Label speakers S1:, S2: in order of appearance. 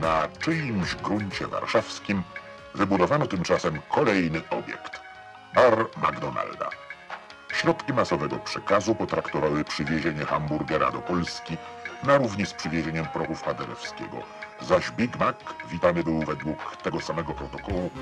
S1: na czyimś gruncie warszawskim wybudowano tymczasem kolejny obiekt – bar McDonalda. Środki masowego przekazu potraktowały przywiezienie hamburgera do Polski na równi z przywiezieniem prochów Paderewskiego, zaś Big Mac witany był według tego samego protokołu